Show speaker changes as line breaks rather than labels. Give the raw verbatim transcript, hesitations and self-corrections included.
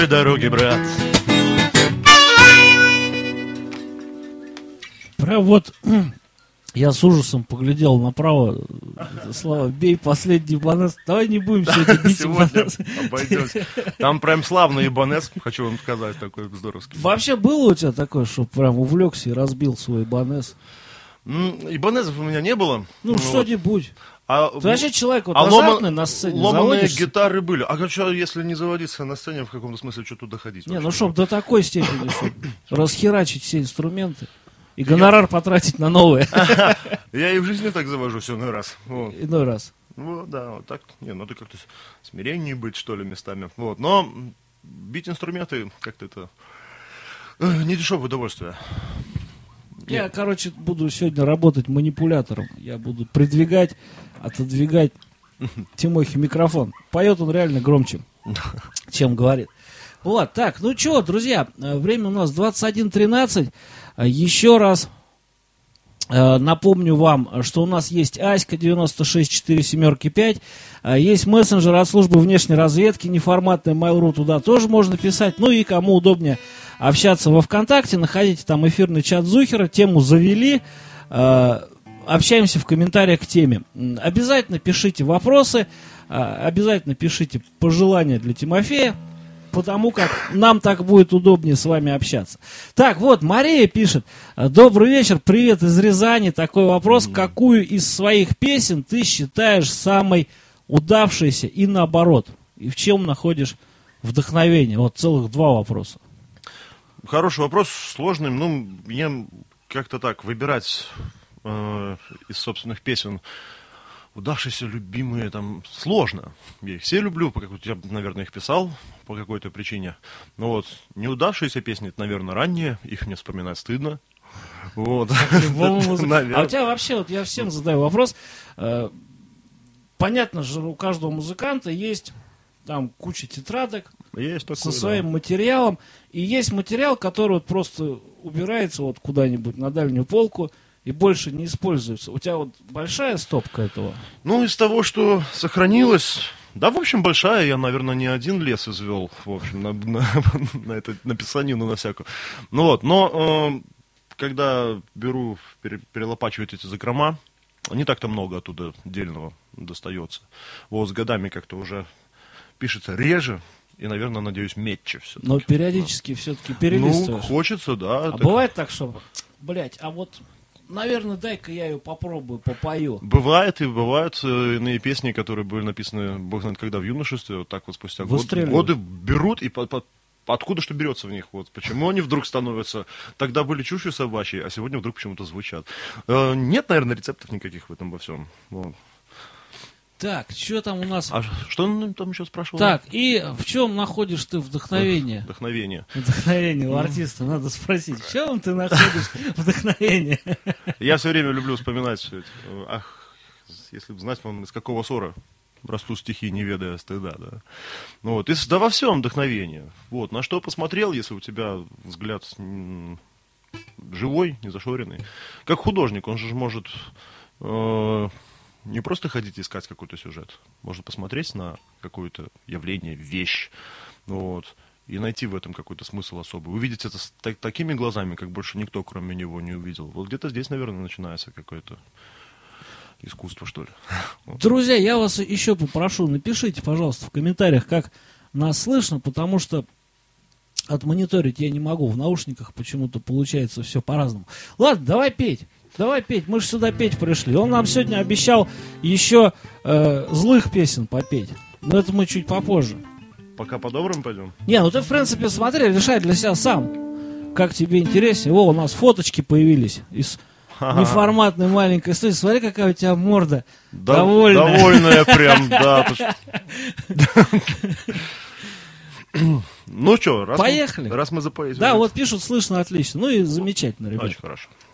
Дороги, брат.
Прям вот я с ужасом поглядел направо. Слава, бей последний ибанес. Давай не будем сегодня бить
Сегодня
ибанес.
обойдемся. Там прям славный ибанес, хочу вам сказать, такой здоровский.
Вообще было у тебя такое, что прям увлекся и разбил свой ибанес?
Ибанезов у меня не было.
Ну, что-нибудь.
А,
Ты вообще человек вот
а
азартный
лома-
на сцене,
ломаные
заводишься?
гитары были. А что, если не заводиться на сцене, в каком-то смысле, что туда ходить?
Не,
вообще?
ну чтоб до такой степени, чтоб расхерачить все инструменты и гонорар потратить на новые.
Я и в жизни так завожусь иной раз. Вот.
Иной раз.
Вот, да, вот так. Не, надо как-то смиреннее быть, что ли, местами. Вот. Но бить инструменты как-то это э, не дешевое удовольствие.
Я, короче, буду сегодня работать манипулятором. Я буду придвигать, отодвигать Тимохе микрофон. Поет он реально громче, чем говорит. Вот, так, ну что, друзья, время у нас двадцать один тринадцать. Еще раз э, напомню вам, что у нас есть Аська девяносто шесть четыре семерки пять. Есть мессенджер от службы внешней разведки, неформатный Mail.ru, туда тоже можно писать. Ну и кому удобнее общаться во ВКонтакте, находите там эфирный чат Зухера, тему завели, э, общаемся в комментариях к теме. Обязательно пишите вопросы, э, обязательно пишите пожелания для Тимофея, потому как нам так будет удобнее с вами общаться. Так, вот, Мария пишет: добрый вечер, привет из Рязани. Такой вопрос: какую из своих песен ты считаешь самой удавшейся и наоборот? И в чем находишь вдохновение? Вот целых два вопроса.
Хороший вопрос, сложный. Ну, мне как-то так выбирать э, из собственных песен удавшиеся, любимые, там, сложно. Я их все люблю, по какой-то, я, наверное, их писал по какой-то причине. Но вот неудавшиеся песни, это, наверное, ранние, их мне вспоминать стыдно. Вот.
А у тебя вообще, вот я всем задаю вопрос. Понятно же, у каждого музыканта есть там куча тетрадок
есть такое,
со своим
да.
материалом. И есть материал, который вот просто убирается вот куда-нибудь на дальнюю полку и больше не используется. У тебя вот большая стопка этого?
Ну, из того, что сохранилось, да, в общем, большая. Я, наверное, не один лес извел, в общем, на, на, на это, на писанину, на всякую. Ну вот, но э, когда беру, пере, перелопачивать эти закрома, не так-то много оттуда дельного достается. Вот, с годами как-то уже пишется реже и, наверное, надеюсь, метче все-таки.
Но периодически да. все-таки перелистываешь.
Ну, хочется, да.
А
так...
бывает так, что, блядь, а вот... Наверное, дай-ка я ее попробую, попою.
Бывает, и бывают иные песни, которые были написаны, бог знает когда, в юношестве, вот так вот спустя год, годы берут, и по, по, откуда что берется в них, вот, почему они вдруг становятся, тогда были чушью собачьей, а сегодня вдруг почему-то звучат. Э, нет, наверное, рецептов никаких в этом во всем. Вот.
Так, что там у нас?
А что он там еще спрашивал?
Так, и в чем находишь ты вдохновение?
Вдохновение.
Вдохновение у артиста, надо спросить, в чем ты находишь вдохновение?
Я все время люблю вспоминать все это. Ах, если бы знать, вам из какого ссора растут стихи, не ведая стыда, да. Ну, вот, и да во всем вдохновение. Вот, на что посмотрел, если у тебя взгляд живой, незашоренный. Как художник, он же может... Э- Не просто ходить и искать какой-то сюжет. Можно посмотреть на какое-то явление, вещь, вот, и найти в этом какой-то смысл особый. Увидеть это с так, такими глазами, как больше никто, кроме него, не увидел. Вот где-то здесь, наверное, начинается какое-то искусство, что ли.
Друзья, я вас еще попрошу, напишите, пожалуйста, в комментариях, как нас слышно, потому что отмониторить я не могу. В наушниках почему-то получается все по-разному. Ладно, давай петь. Давай петь, мы же сюда петь пришли. Он нам сегодня обещал еще э, злых песен попеть. Но это мы чуть попозже.
Пока по-доброму пойдем?
Не, ну ты, в принципе, смотри, решай для себя сам. Как тебе интереснее. Во, у нас фоточки появились из неформатной маленькой студии. Смотри, какая у тебя морда.
Да,
довольная.
Довольная прям, да. Ну что, раз,
поехали.
Мы, раз мы запоем.
Да, вот пишут, слышно отлично. Ну и замечательно, ребята.
Очень хорошо.